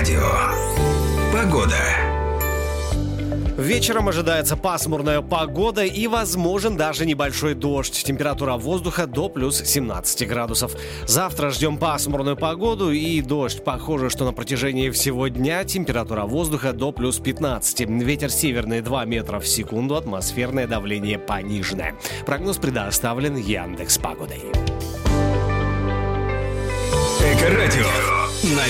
Радио. Погода. Вечером ожидается пасмурная погода и возможен даже небольшой дождь. Температура воздуха до плюс 17 градусов. Завтра ждем пасмурную погоду и дождь. Похоже, что на протяжении всего дня температура воздуха до плюс 15. Ветер северный 2 метра в секунду, атмосферное давление пониженное. Прогноз предоставлен Яндекс.Погодой. Эко-радио на